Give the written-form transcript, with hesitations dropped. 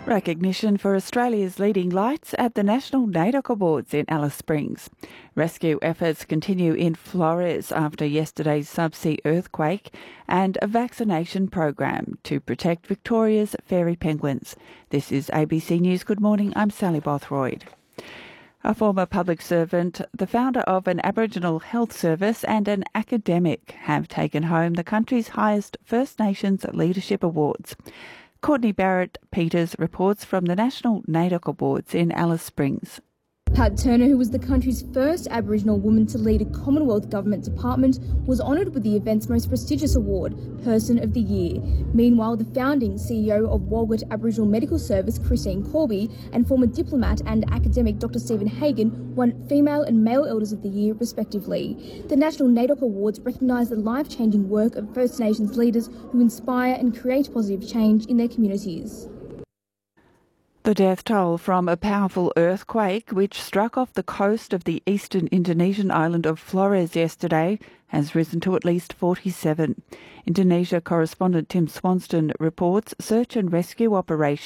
Recognition for Australia's leading lights at the National NAIDOC Awards in Alice Springs. Rescue efforts continue in Flores after yesterday's subsea earthquake, and a vaccination program to protect Victoria's fairy penguins. This is ABC News. Good morning, I'm Sally Bothroyd. A former public servant, the founder of an Aboriginal health service and an academic have taken home the country's highest First Nations Leadership Awards. Courtney Barrett-Peters reports from the National NAIDOC Awards in Alice Springs. Pat Turner, who was the country's first Aboriginal woman to lead a Commonwealth Government department, was honoured with the event's most prestigious award, Person of the Year. Meanwhile, the founding CEO of Walgett Aboriginal Medical Service, Christine Corby, and former diplomat and academic Dr Stephen Hagan won Female and Male Elders of the Year, respectively. The National NAIDOC Awards recognise the life-changing work of First Nations leaders who inspire and create positive change in their communities. The death toll from a powerful earthquake which struck off the coast of the eastern Indonesian island of Flores yesterday has risen to at least 47. Indonesia correspondent Tim Swanston reports search and rescue operations